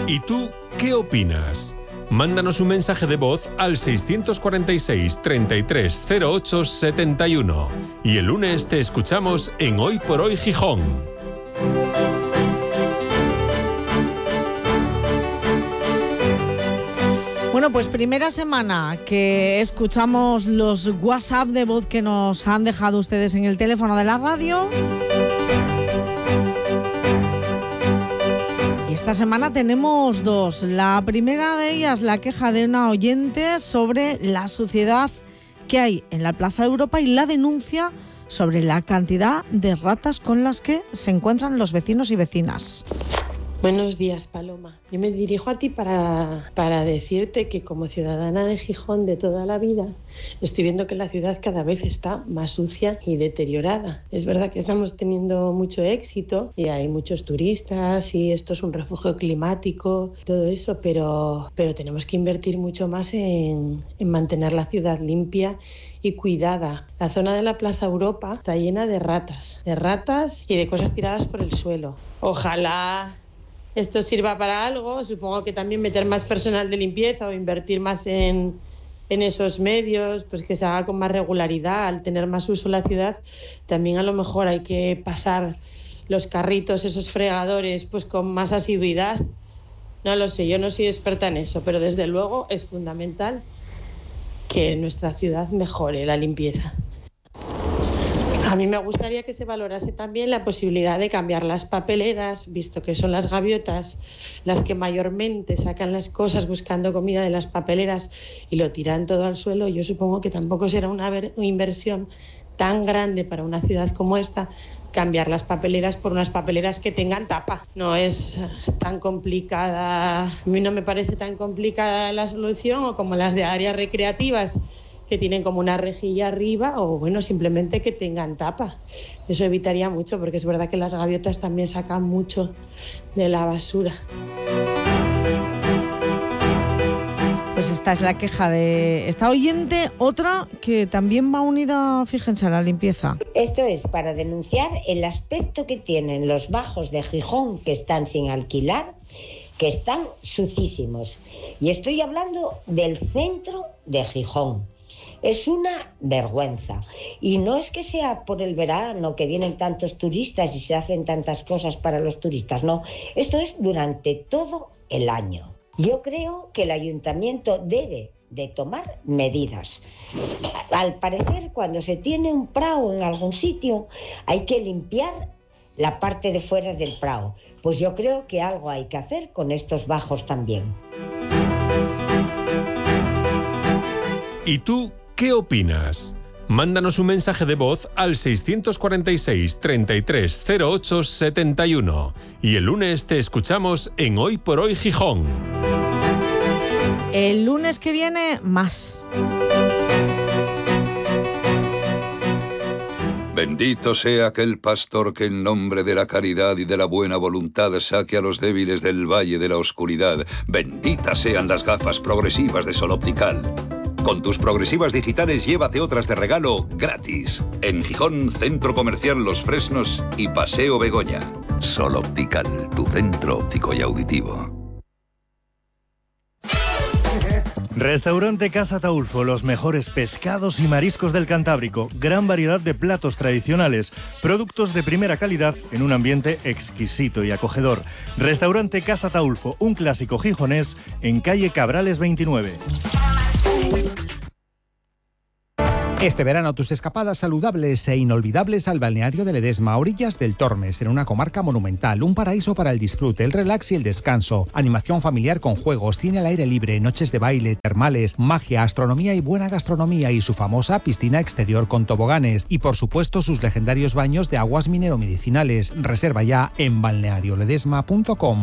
¿Y tú qué opinas? Mándanos un mensaje de voz al 646 33 08 71 y el lunes te escuchamos en Hoy por Hoy Gijón. Bueno, pues primera semana que escuchamos los WhatsApp de voz que nos han dejado ustedes en el teléfono de la radio. Esta semana tenemos dos. La primera de ellas, la queja de una oyente sobre la suciedad que hay en la Plaza de Europa y la denuncia sobre la cantidad de ratas con las que se encuentran los vecinos y vecinas. Buenos días, Paloma. Yo me dirijo a ti para decirte que como ciudadana de Gijón de toda la vida estoy viendo que la ciudad cada vez está más sucia y deteriorada. Es verdad que estamos teniendo mucho éxito y hay muchos turistas y esto es un refugio climático, todo eso, pero tenemos que invertir mucho más en mantener la ciudad limpia y cuidada. La zona de la Plaza Europa está llena de ratas y de cosas tiradas por el suelo. Ojalá esto sirva para algo, supongo que también meter más personal de limpieza o invertir más en esos medios, pues que se haga con más regularidad, al tener más uso la ciudad, también a lo mejor hay que pasar los carritos, esos fregadores, pues con más asiduidad. No lo sé, yo no soy experta en eso, pero desde luego es fundamental que nuestra ciudad mejore la limpieza. A mí me gustaría que se valorase también la posibilidad de cambiar las papeleras, visto que son las gaviotas las que mayormente sacan las cosas buscando comida de las papeleras y lo tiran todo al suelo. Yo supongo que tampoco será una inversión tan grande para una ciudad como esta cambiar las papeleras por unas papeleras que tengan tapa. No es tan complicada, a mí no me parece tan complicada la solución, o como las de áreas recreativas, que tienen como una rejilla arriba, o bueno, simplemente que tengan tapa. Eso evitaría mucho, porque es verdad que las gaviotas también sacan mucho de la basura. Pues esta es la queja de esta oyente. Otra que también va unida, fíjense, a la limpieza. Esto es para denunciar el aspecto que tienen los bajos de Gijón que están sin alquilar, que están sucísimos. Y estoy hablando del centro de Gijón. Es una vergüenza. Y no es que sea por el verano, que vienen tantos turistas y se hacen tantas cosas para los turistas, no. Esto es durante todo el año. Yo creo que el ayuntamiento debe de tomar medidas. Al parecer, cuando se tiene un prao en algún sitio, hay que limpiar la parte de fuera del prao. Pues yo creo que algo hay que hacer con estos bajos también. ¿Y tú qué opinas? Mándanos un mensaje de voz al 646 33 08 71 y el lunes te escuchamos en Hoy por Hoy Gijón. El lunes que viene, más. Bendito sea aquel pastor que en nombre de la caridad y de la buena voluntad saque a los débiles del valle de la oscuridad. Benditas sean las gafas progresivas de Sol Optical. Con tus progresivas digitales llévate otras de regalo gratis. En Gijón, Centro Comercial Los Fresnos y Paseo Begoña. Sol Optical, tu centro óptico y auditivo. Restaurante Casa Taulfo, los mejores pescados y mariscos del Cantábrico, gran variedad de platos tradicionales, productos de primera calidad en un ambiente exquisito y acogedor. Restaurante Casa Taulfo, un clásico gijonés en calle Cabrales 29. Este verano tus escapadas saludables e inolvidables al balneario de Ledesma, a orillas del Tormes, en una comarca monumental, un paraíso para el disfrute, el relax y el descanso, animación familiar con juegos, cine al aire libre, noches de baile, termales, magia, astronomía y buena gastronomía y su famosa piscina exterior con toboganes y por supuesto sus legendarios baños de aguas mineromedicinales. Reserva ya en balnearioledesma.com.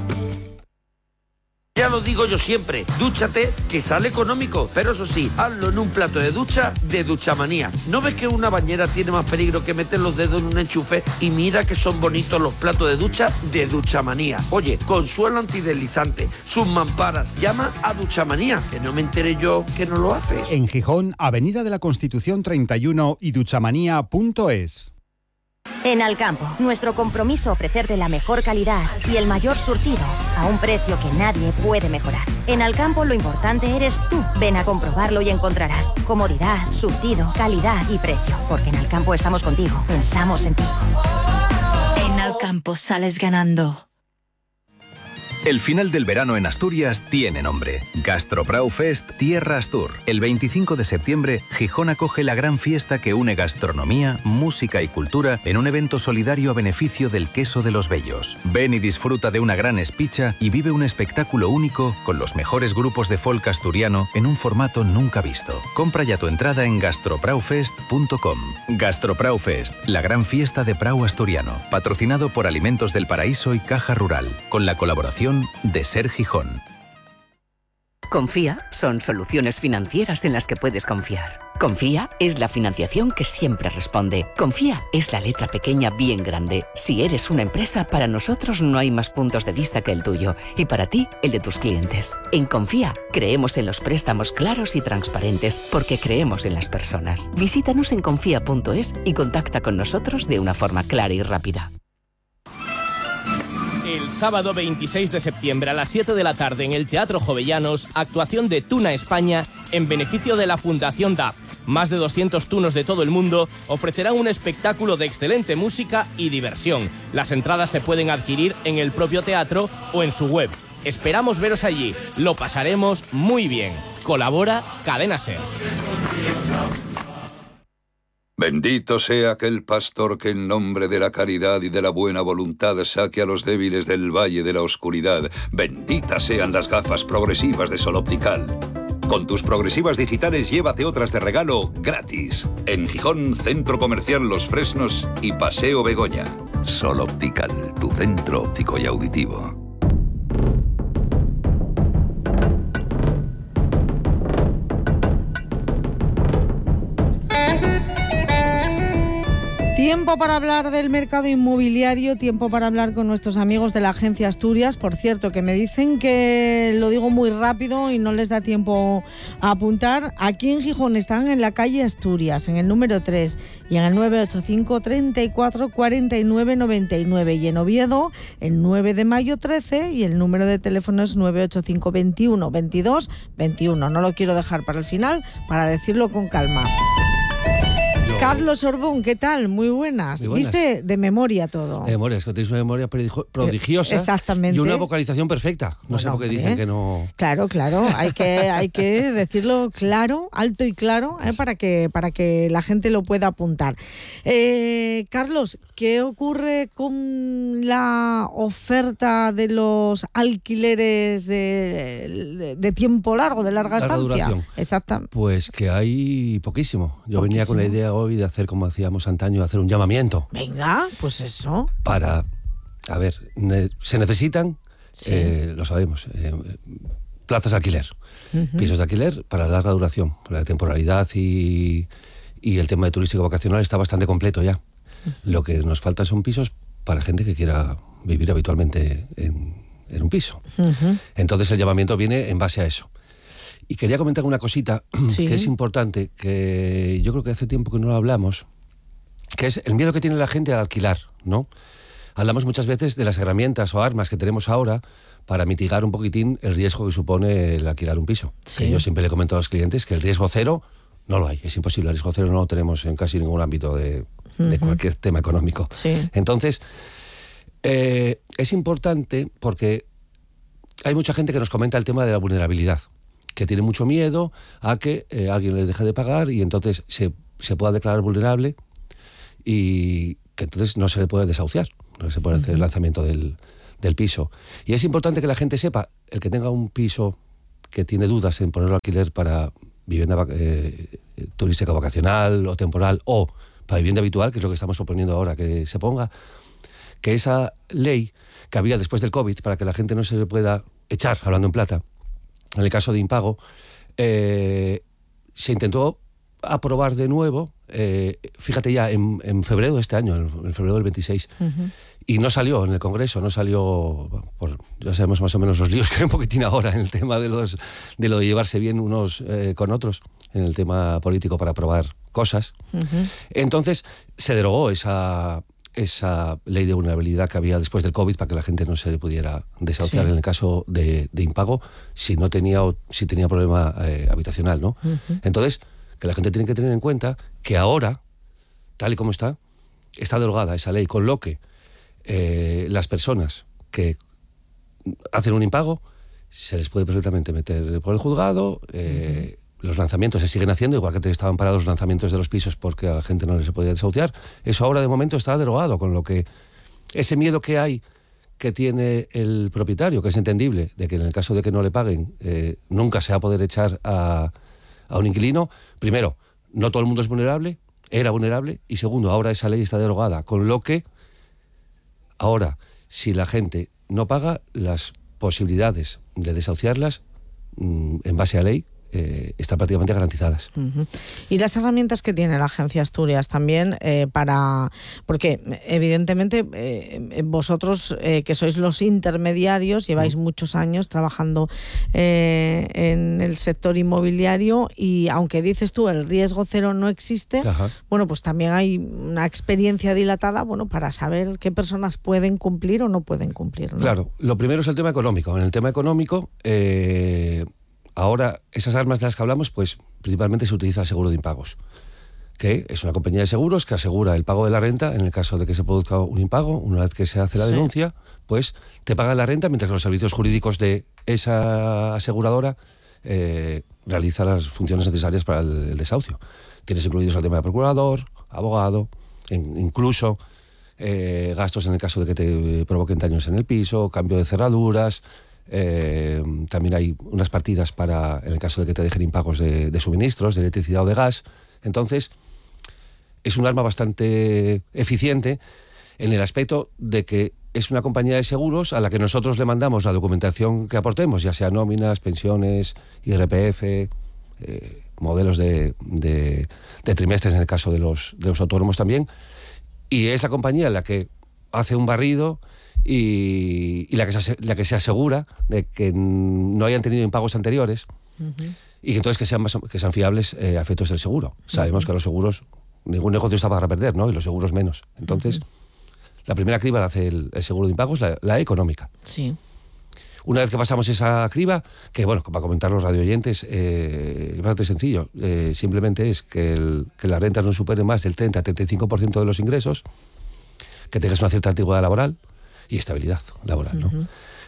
Ya lo digo yo siempre, dúchate, que sale económico, pero eso sí, hazlo en un plato de ducha de Duchamanía. ¿No ves que una bañera tiene más peligro que meter los dedos en un enchufe? Y mira que son bonitos los platos de ducha de Duchamanía. Oye, con suelo antideslizante, sus mamparas, llama a Duchamanía, que no me enteré yo que no lo haces. En Gijón, Avenida de la Constitución 31 y duchamanía.es. En Alcampo, nuestro compromiso ofrecerte la mejor calidad y el mayor surtido a un precio que nadie puede mejorar. En Alcampo lo importante eres tú. Ven a comprobarlo y encontrarás comodidad, surtido, calidad y precio. Porque en Alcampo estamos contigo, pensamos en ti. En Alcampo sales ganando. El final del verano en Asturias tiene nombre. Gastroprau Fest Tierra Astur. El 25 de septiembre, Gijón acoge la gran fiesta que une gastronomía, música y cultura en un evento solidario a beneficio del queso de los Bellos. Ven y disfruta de una gran espicha y vive un espectáculo único con los mejores grupos de folk asturiano en un formato nunca visto. Compra ya tu entrada en gastropraufest.com. Gastroprau Fest, la gran fiesta de Prau asturiano, patrocinado por Alimentos del Paraíso y Caja Rural, con la colaboración de Ser Gijón. Confía son soluciones financieras en las que puedes confiar. Confía es la financiación que siempre responde. Confía es la letra pequeña bien grande. Si eres una empresa, para nosotros no hay más puntos de vista que el tuyo y para ti, el de tus clientes. En Confía creemos en los préstamos claros y transparentes porque creemos en las personas. Visítanos en confía.es y contacta con nosotros de una forma clara y rápida. El sábado 26 de septiembre a las 7 de la tarde en el Teatro Jovellanos, actuación de Tuna España en beneficio de la Fundación DAP. Más de 200 tunos de todo el mundo ofrecerán un espectáculo de excelente música y diversión. Las entradas se pueden adquirir en el propio teatro o en su web. Esperamos veros allí. Lo pasaremos muy bien. Colabora Cadena Ser. Bendito sea aquel pastor que en nombre de la caridad y de la buena voluntad saque a los débiles del valle de la oscuridad. Benditas sean las gafas progresivas de Sol Optical. Con tus progresivas digitales llévate otras de regalo gratis. En Gijón, Centro Comercial Los Fresnos y Paseo Begoña. Sol Optical, tu centro óptico y auditivo. Tiempo para hablar del mercado inmobiliario, tiempo para hablar con nuestros amigos de la Agencia Asturias. Por cierto, que me dicen que lo digo muy rápido y no les da tiempo a apuntar. Aquí en Gijón están en la calle Asturias, en el número 3 y en el 985 34 49 99. Y en Oviedo, el 9 de mayo 13 y el número de teléfono es 985 21 22 21. No lo quiero dejar para el final, para decirlo con calma. Carlos Orbón, ¿qué tal? Muy buenas. ¿Viste? De memoria todo. De memoria, es que tienes una memoria prodigiosa. Exactamente. Y una vocalización perfecta. No sé por qué dicen que no... Claro, hay que decirlo claro, alto y claro, para que la gente lo pueda apuntar. Carlos, ¿qué ocurre con la oferta de los alquileres de tiempo largo, de larga estancia? Duración. Exactamente. Pues que hay poquísimo. Yo venía con la idea hoy de hacer como hacíamos antaño, hacer un llamamiento. Venga, pues eso. Para, a ver, se necesitan, lo sabemos, plazas de alquiler, pisos de alquiler para larga duración. La temporalidad y el tema de turístico vacacional está bastante completo ya. Lo que nos falta son pisos para gente que quiera vivir habitualmente en un piso. Entonces el llamamiento viene en base a eso. Y quería comentar una cosita que es importante, que yo creo que hace tiempo que no lo hablamos, que es el miedo que tiene la gente al alquilar, ¿no? Hablamos muchas veces de las herramientas o armas que tenemos ahora para mitigar un poquitín el riesgo que supone el alquilar un piso. Que yo siempre le comento a los clientes que el riesgo cero no lo hay, es imposible. El riesgo cero no lo tenemos en casi ningún ámbito de cualquier tema económico. Entonces, es importante porque hay mucha gente que nos comenta el tema de la vulnerabilidad, que tiene mucho miedo a que alguien les deje de pagar y entonces se pueda declarar vulnerable y que entonces no se le puede desahuciar, no se puede hacer el lanzamiento del piso. Y es importante que la gente sepa, el que tenga un piso que tiene dudas en ponerlo a alquiler para vivienda turística vacacional o temporal o para vivienda habitual, que es lo que estamos proponiendo ahora que se ponga, que esa ley que había después del COVID para que la gente no se le pueda echar, hablando en plata, en el caso de impago, se intentó aprobar de nuevo, fíjate ya, en febrero de este año, en febrero del 26, y no salió en el Congreso, ya sabemos más o menos los líos que hay un poquitín ahora en el tema de lo de llevarse bien unos con otros, en el tema político para aprobar cosas. Entonces se derogó esa esa ley de vulnerabilidad que había después del COVID para que la gente no se le pudiera desahuciar en el caso de impago si tenía problema habitacional, ¿no? Entonces, que la gente tiene que tener en cuenta que ahora, tal y como está derogada esa ley, con lo que las personas que hacen un impago se les puede perfectamente meter por el juzgado. Los lanzamientos se siguen haciendo, igual que estaban parados los lanzamientos de los pisos porque a la gente no les se podía desahuciar. Eso ahora de momento está derogado, con lo que ese miedo que tiene el propietario, que es entendible, de que en el caso de que no le paguen nunca se va a poder echar a un inquilino. Primero, no todo el mundo es vulnerable, era vulnerable, y segundo, ahora esa ley está derogada, con lo que ahora, si la gente no paga, las posibilidades de desahuciarlas en base a ley están prácticamente garantizadas. Y las herramientas que tiene la Agencia Asturias también porque evidentemente vosotros que sois los intermediarios, lleváis muchos años trabajando en el sector inmobiliario, y aunque dices tú el riesgo cero no existe, bueno, pues también hay una experiencia dilatada, bueno, para saber qué personas pueden cumplir o no pueden cumplir, ¿no? Claro, lo primero es el tema económico. En el tema económico, ahora, esas armas de las que hablamos, pues principalmente se utiliza el seguro de impagos, que es una compañía de seguros que asegura el pago de la renta en el caso de que se produzca un impago. Una vez que se hace la denuncia, pues te pagan la renta mientras que los servicios jurídicos de esa aseguradora realiza las funciones necesarias para el desahucio. Tienes incluidos el tema de procurador, abogado, incluso gastos en el caso de que te provoquen daños en el piso, cambio de cerraduras. También hay unas partidas para en el caso de que te dejen impagos de suministros, de electricidad o de gas. Entonces, es un arma bastante eficiente en el aspecto de que es una compañía de seguros a la que nosotros le mandamos la documentación que aportemos, ya sea nóminas, pensiones, IRPF, modelos de trimestres en el caso de los autónomos también, y es la compañía la que hace un barrido y la que se asegura de que no hayan tenido impagos anteriores y que entonces que sean fiables a efectos del seguro. Sabemos que los seguros, ningún negocio está para perder, ¿no? Y los seguros menos. Entonces, la primera criba la hace el seguro de impagos, la económica. Sí. Una vez que pasamos esa criba, que bueno, para comentar los radioyentes, es bastante sencillo. Simplemente es que las rentas no superen más del 30-35% de los ingresos, que tengas una cierta antigüedad laboral y estabilidad laboral, ¿no?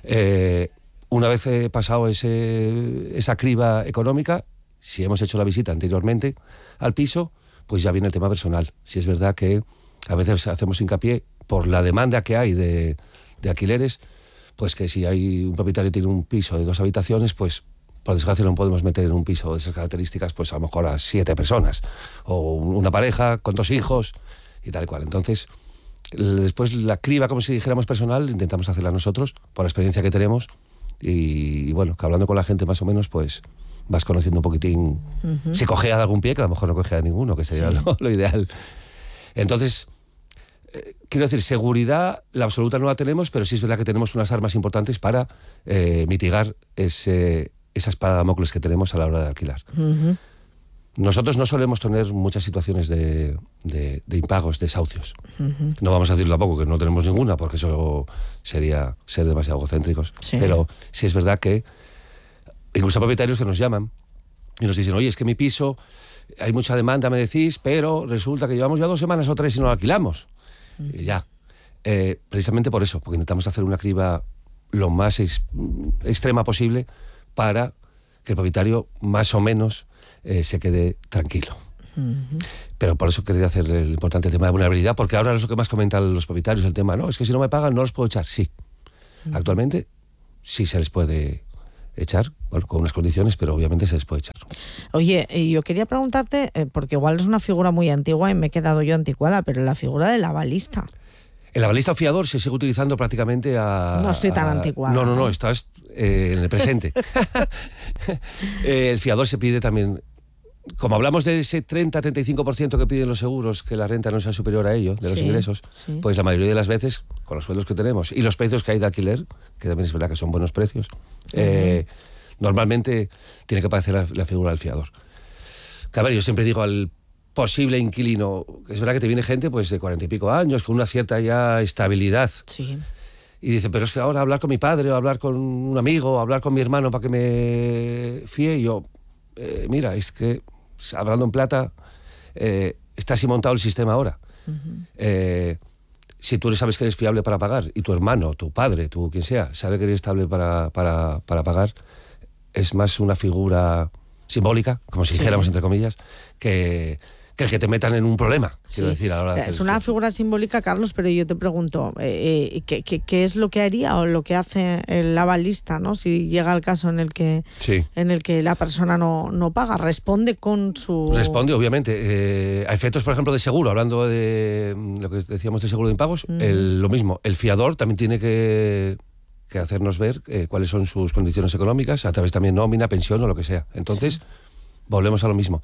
Una vez pasado esa criba económica, si hemos hecho la visita anteriormente al piso, pues ya viene el tema personal. Si es verdad que a veces hacemos hincapié por la demanda que hay de alquileres, pues que si hay un propietario que tiene un piso de 2 habitaciones, pues por desgracia no podemos meter en un piso de esas características pues a lo mejor a 7 personas, o una pareja con 2 hijos y tal y cual. Entonces, después la criba, como si dijéramos personal, intentamos hacerla nosotros por la experiencia que tenemos y bueno, que hablando con la gente más o menos, pues vas conociendo un poquitín si cojea de algún pie, que a lo mejor no cojea de ninguno, que sería lo ideal. Entonces, quiero decir, seguridad, la absoluta no la tenemos, pero sí es verdad que tenemos unas armas importantes para mitigar esa espada de Damocles que tenemos a la hora de alquilar. Nosotros no solemos tener muchas situaciones de impagos, desahucios. No vamos a decir tampoco que no tenemos ninguna, porque eso sería ser demasiado egocéntricos. Pero sí es verdad que incluso propietarios que nos llaman y nos dicen, oye, es que mi piso, hay mucha demanda, me decís, pero resulta que llevamos ya 2 semanas o 3 y no lo alquilamos. Y ya. Precisamente por eso, porque intentamos hacer una criba lo más extrema posible para que el propietario más o menos se quede tranquilo. Pero por eso quería hacer el importante tema de vulnerabilidad, porque ahora es lo que más comentan los propietarios, el tema, no, es que si no me pagan no los puedo echar. Sí, actualmente sí se les puede echar, bueno, con unas condiciones, pero obviamente se les puede echar. Oye, yo quería preguntarte, porque igual es una figura muy antigua y me he quedado yo anticuada, pero la figura del avalista. El avalista o fiador se sigue utilizando prácticamente No estoy tan anticuada. No, estás en el presente. El fiador se pide también, como hablamos de ese 30-35% que piden los seguros, que la renta no sea superior a ello, de los ingresos, pues la mayoría de las veces, con los sueldos que tenemos y los precios que hay de alquiler, que también es verdad que son buenos precios, normalmente tiene que aparecer la figura del fiador. Que a ver, yo siempre digo al posible inquilino. Es verdad que te viene gente pues de 40 y pico años, con una cierta ya estabilidad. Sí. Y dice, pero es que ahora hablar con mi padre, o hablar con un amigo, o hablar con mi hermano para que me fíe. Y yo, mira, es que, hablando en plata, está así montado el sistema ahora. Si tú sabes que eres fiable para pagar, y tu hermano, tu padre, tu quien sea, sabe que eres estable para pagar, es más una figura simbólica, como si dijéramos entre comillas, que el que te metan en un problema, quiero decir, a la hora de hacer es una figura simbólica, Carlos, pero yo te pregunto, ¿qué es lo que haría o lo que hace el avalista, ¿no? Si llega el caso en el que la persona no paga, responde con su... Responde, obviamente. A efectos, por ejemplo, de seguro, hablando de lo que decíamos de seguro de impagos, lo mismo, el fiador también tiene que hacernos ver cuáles son sus condiciones económicas, a través también nómina, pensión o lo que sea. Entonces, volvemos a lo mismo.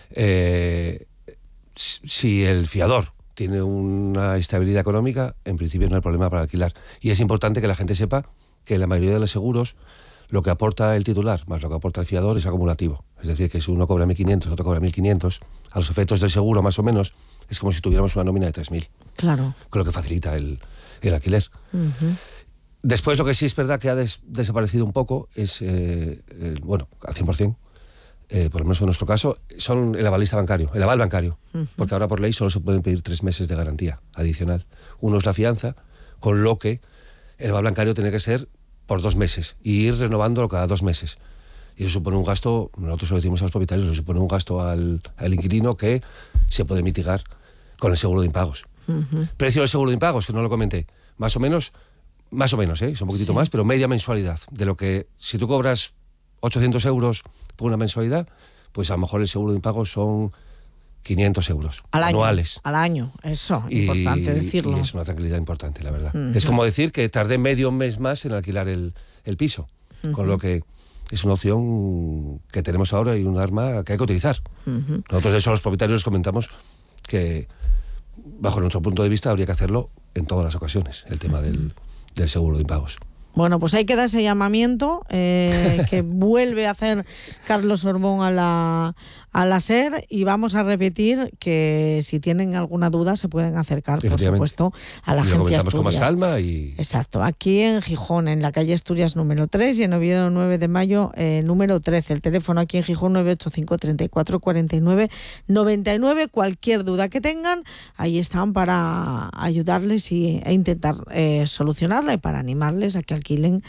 Si el fiador tiene una estabilidad económica, en principio no hay problema para alquilar. Y es importante que la gente sepa que en la mayoría de los seguros lo que aporta el titular más lo que aporta el fiador es acumulativo. Es decir, que si uno cobra 1.500, otro cobra 1.500, a los efectos del seguro más o menos es como si tuviéramos una nómina de 3.000. Claro. Con lo que facilita el alquiler. Después, lo que sí es verdad que ha desaparecido un poco es, bueno, al 100%, por lo menos en nuestro caso, son el avalista bancario, el aval bancario, porque ahora por ley solo se pueden pedir 3 meses de garantía adicional. Uno es la fianza, con lo que el aval bancario tiene que ser por 2 meses y ir renovándolo cada 2 meses. Y eso supone un gasto, nosotros lo decimos a los propietarios, eso supone un gasto al inquilino que se puede mitigar con el seguro de impagos. Precio del seguro de impagos, que no lo comenté, más o menos, es un poquitito más, pero media mensualidad, de lo que si tú cobras 800 euros por una mensualidad, pues a lo mejor el seguro de impagos son 500 euros anuales. Al año, eso, importante decirlo. Y es una tranquilidad importante, la verdad. Es como decir que tardé medio mes más en alquilar el piso, con lo que es una opción que tenemos ahora y un arma que hay que utilizar. Nosotros de eso a los propietarios les comentamos que, bajo nuestro punto de vista, habría que hacerlo en todas las ocasiones, el tema del seguro de impagos. Bueno, pues ahí queda ese llamamiento que vuelve a hacer Carlos Orbón a la SER, y vamos a repetir que si tienen alguna duda se pueden acercar, por supuesto, a la Agencia Asturias. Con más calma y... Exacto, aquí en Gijón, en la calle Asturias número 3 y en Oviedo 9 de mayo número 13. El teléfono aquí en Gijón 985 34 49 99. Cualquier duda que tengan, ahí están para ayudarles e intentar solucionarla, y para animarles a que alquilen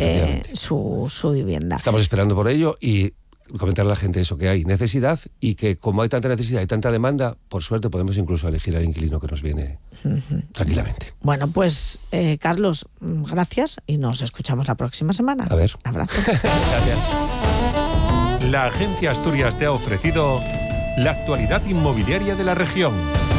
su vivienda. Estamos esperando por ello y comentarle a la gente eso, que hay necesidad y que como hay tanta necesidad y tanta demanda, por suerte podemos incluso elegir al inquilino que nos viene tranquilamente. Bueno, pues Carlos, gracias y nos escuchamos la próxima semana. A ver. Un abrazo. Gracias. La Agencia Asturias te ha ofrecido la actualidad inmobiliaria de la región.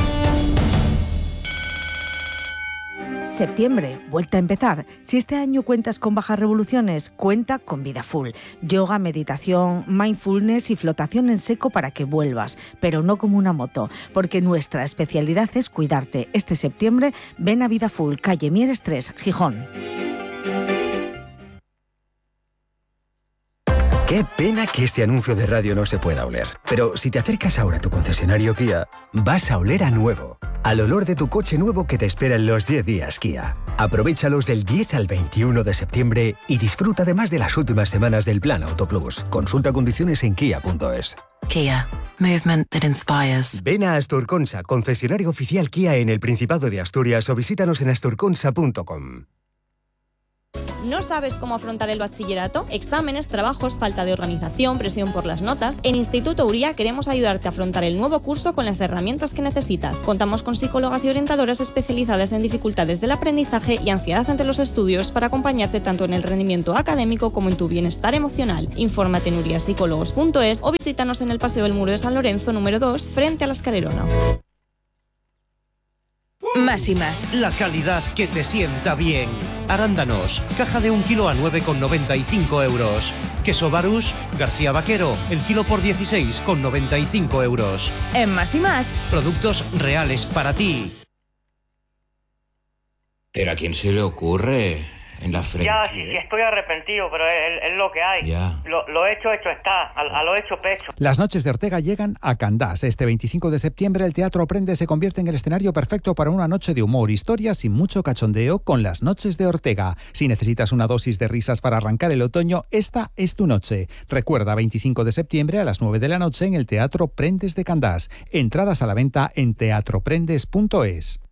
Septiembre, vuelta a empezar. Si este año cuentas con bajas revoluciones, cuenta con Vida Full. Yoga, meditación, mindfulness y flotación en seco para que vuelvas, pero no como una moto, porque nuestra especialidad es cuidarte. Este septiembre, ven a Vida Full, calle Mieres 3, Gijón. Qué pena que este anuncio de radio no se pueda oler. Pero si te acercas ahora a tu concesionario Kia, vas a oler a nuevo. Al olor de tu coche nuevo que te espera en los 10 días Kia. Aprovéchalos del 10 al 21 de septiembre y disfruta además de las últimas semanas del Plan Auto Plus. Consulta condiciones en kia.es. Kia. Movement that inspires. Ven a Asturconsa, concesionario oficial Kia en el Principado de Asturias, o visítanos en asturconsa.com. ¿No sabes cómo afrontar el bachillerato? Exámenes, trabajos, falta de organización, presión por las notas. En Instituto Uría queremos ayudarte a afrontar el nuevo curso con las herramientas que necesitas. Contamos con psicólogas y orientadoras especializadas en dificultades del aprendizaje y ansiedad ante los estudios para acompañarte tanto en el rendimiento académico como en tu bienestar emocional. Infórmate en uriapsicólogos.es o visítanos en el Paseo del Muro de San Lorenzo número 2, frente a la Escalerona. Más y más. La calidad que te sienta bien. Arándanos, caja de 1 kilo a 9,95 euros. Queso Barus, García Vaquero, el kilo por 16,95 euros. En Más y más. Productos reales para ti. ¿Pero a quién se le ocurre en la frente. Ya, sí, estoy arrepentido, pero es lo que hay. Ya. Lo hecho está, a lo hecho pecho. Las noches de Ortega llegan a Candás. Este 25 de septiembre el Teatro Prende se convierte en el escenario perfecto para una noche de humor, historias y mucho cachondeo con las noches de Ortega. Si necesitas una dosis de risas para arrancar el otoño, esta es tu noche. Recuerda, 25 de septiembre a las 9 de la noche en el Teatro Prendes de Candás. Entradas a la venta en teatroprendes.es.